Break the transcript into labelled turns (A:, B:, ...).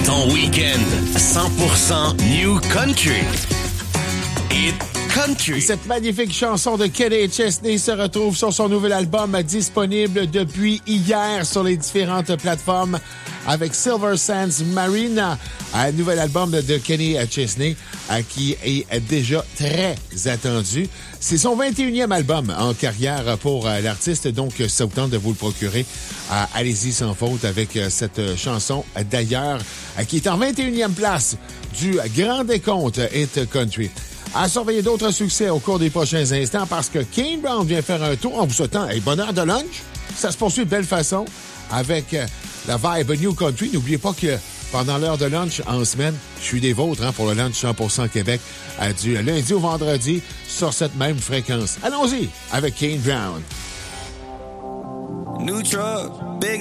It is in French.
A: Ton week-end 100% New Country. Hit Country.
B: Cette magnifique chanson de Kenny Chesney se retrouve sur son nouvel album disponible depuis hier sur les différentes plateformes avec Silver Sands Marina, un nouvel album de Kenny Chesney qui est déjà très attendu. C'est son 21e album en carrière pour l'artiste, donc ça vous tente de vous le procurer. Allez-y sans faute avec cette chanson d'ailleurs qui est en 21e place du Grand Décompte Hit Country. À surveiller d'autres succès au cours des prochains instants parce que Kane Brown vient faire un tour en vous souhaitant bonne heure de lunch. Ça se poursuit de belle façon avec la vibe New Country. N'oubliez pas que pendant l'heure de lunch en semaine, je suis des vôtres pour le lunch 100% Québec du lundi au vendredi sur cette même fréquence. Allons-y avec Kane Brown.
C: New truck, big